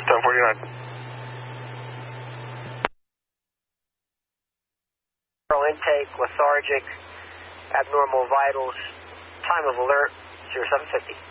1049. Intake, lethargic, abnormal vitals, time of alert, 0750.